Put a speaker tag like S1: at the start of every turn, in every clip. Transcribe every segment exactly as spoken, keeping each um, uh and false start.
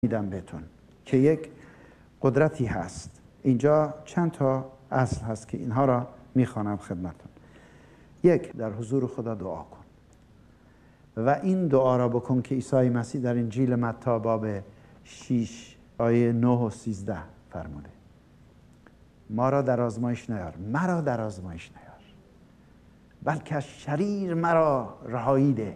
S1: میدم بهتون که یک قدرتی هست. اینجا چند تا اصل هست که اینها را میخوانم خدمتون. یک، در حضور خدا دعا کن و این دعا را بکن که عیسی مسیح در انجیل متی باب شش آیه نه و سیزده فرموده: ما را در آزمایش نیار، مرا در آزمایش نیار، بلکه از شریر مرا رهایی ده.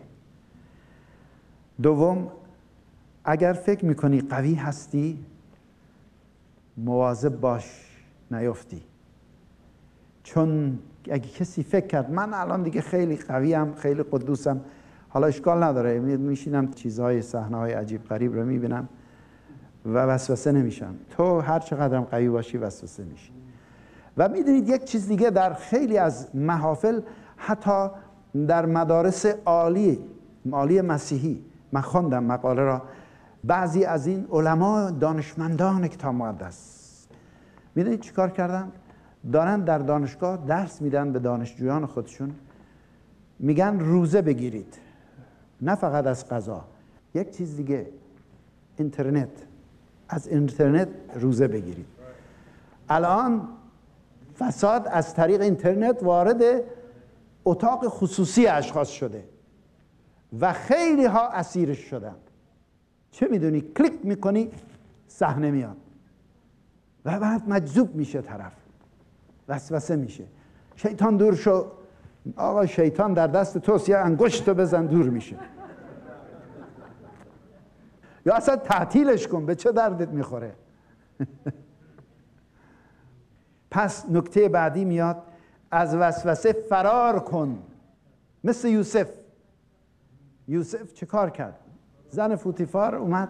S1: دوم، اگر فکر میکنی قوی هستی مواظب باش نیفتی، چون اگه کسی فکر کرد من الان دیگه خیلی قویم، خیلی قدوسم، حالا اشکال نداره، میشینم چیزهای صحنه‌های عجیب غریب رو میبینم و وسوسه نمیشم. تو هر چقدرم قوی باشی وسوسه میشی. و میدونید یک چیز دیگه، در خیلی از محافل، حتی در مدارس عالی عالی مسیحی، من خوندم مقاله را، بعضی از این علما دانشمندان کتاب مقدس میدونید چیکار کردن؟ دارن در دانشگاه درس میدن به دانشجویان خودشون، میگن روزه بگیرید، نه فقط از غذا، یک چیز دیگه، اینترنت، از اینترنت روزه بگیرید. الان فساد از طریق اینترنت وارد اتاق خصوصی اشخاص شده و خیلی ها اسیرش شدن. چه میدونی؟ کلیک میکنی صحنه میاد و بعد مجذوب میشه طرف، وسوسه میشه. شیطان دور شو، آقا شیطان در دست توست، یا انگشتو بزن دور میشه. یا اصلا تعطیلش کن، به چه دردت میخوره؟ پس نکته بعدی میاد: از وسوسه فرار کن، مثل یوسف. یوسف چه کار کرد؟ زن فوتیفار اومد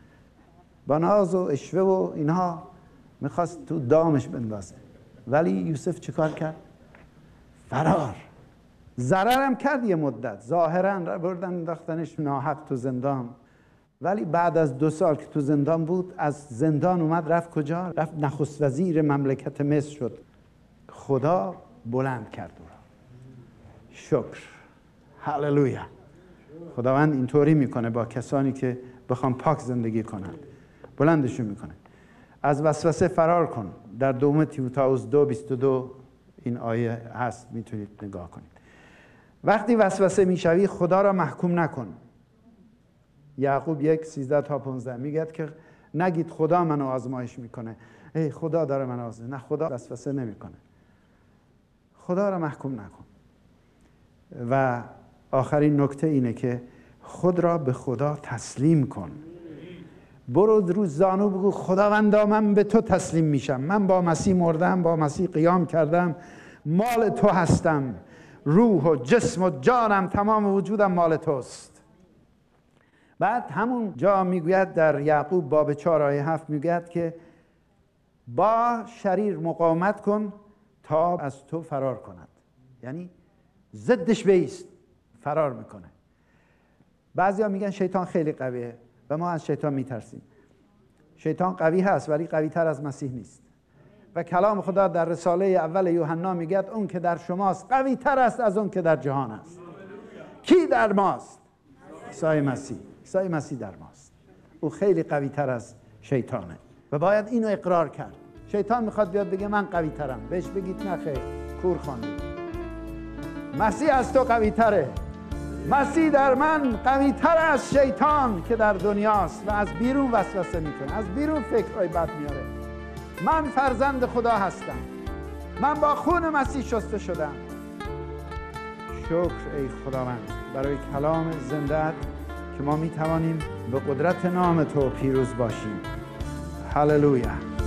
S1: با ناز و اشوه و اینها میخواست تو دامش بندازه، ولی یوسف چه کار کرد؟ فرار. ضررم کرد یه مدت، ظاهرا بردن انداختنش ناحق تو زندان، ولی بعد از دو سال که تو زندان بود، از زندان اومد رفت کجا؟ رفت نخست وزیر مملکت مصر شد. خدا بلند کرد او را. شکر، هللویا. خداوند اینطوری میکنه با کسانی که بخوام پاک زندگی کنن، بلندشون میکنه. از وسوسه فرار کن. در دوم تیموتائوس دو بیست و دو این آیه هست، میتونید نگاه کنید. وقتی وسوسه میشوی خدا را محکوم نکن. یعقوب یک سیزده تا پانزده میگه که نگید خدا منو آزمایش میکنه، ای خدا داره منو آزمایش. نه، خدا وسوسه نمیکنه. خدا را محکوم نکن. و آخرین نکته اینه که خود را به خدا تسلیم کن. برو رو زانو بگو خداوندا من به تو تسلیم میشم، من با مسیح مردم، با مسیح قیام کردم، مال تو هستم، روح و جسم و جانم، تمام وجودم مال توست. بعد همون جا میگوید در یعقوب باب چهار آیه هفت میگوید که با شریر مقاومت کن تا از تو فرار کند. یعنی ضدش بایست، فرار میکنه. بعضیا میگن شیطان خیلی قویه و ما از شیطان میترسیم. شیطان قوی هست ولی قوی تر از مسیح نیست. و کلام خدا در رساله اول یوحنا میگه اون که در شماست قوی تر است از اون که در جهان است. کی در ماست؟ عیسی مسیح. عیسی مسیح در ماست. او خیلی قوی تر از شیطانه و باید اینو اقرار کرد. شیطان میخواد بیاد بگه من قوی ترم، بهش بگید نه خیر، کور خواندی. مسیح از تو قوی تره. مسیح در من قوی تر از شیطان که در دنیاست و از بیرون وسوسه میکنه، از بیرون فکرهای بد میاره. من فرزند خدا هستم، من با خون مسیح شسته شدم. شکر ای خداوند برای کلام زنده‌ات که ما میتوانیم به قدرت نام تو پیروز باشیم. هللویا.